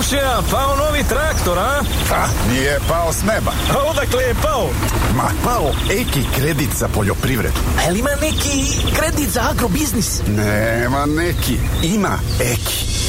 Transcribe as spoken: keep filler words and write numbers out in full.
Komšija, pao novi traktor, a? Ha, nije pao s neba. A odakle je pao? Ma, pao Eki kredit za poljoprivredu. A li ima neki kredit za agrobiznis? Nema neki, ima Eki.